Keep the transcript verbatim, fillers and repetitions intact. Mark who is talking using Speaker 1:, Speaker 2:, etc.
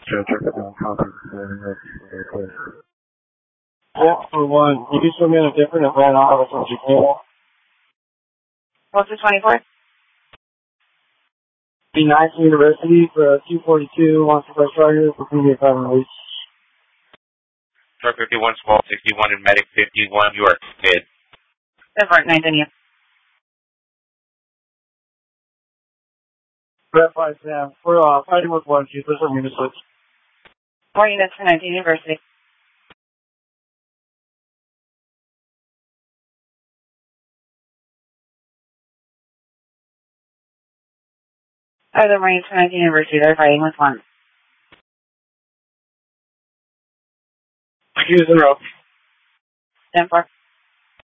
Speaker 1: Yeah, for one, you do something different and ran off with you came.
Speaker 2: What's the twenty-four?
Speaker 1: B nine University for two forty-two, wants to press charger for previous time release.
Speaker 3: Truck fifty-one, Swall sixty-one, and Medic fifty-one, you are dead.
Speaker 2: Separate nine, then you.
Speaker 1: Red five, Sam. We're uh, fighting with one, chief. There's some units.
Speaker 2: Four units for nineteen University. Other Marines for nineteen University, they're fighting with one.
Speaker 1: Accused in row.
Speaker 2: ten four.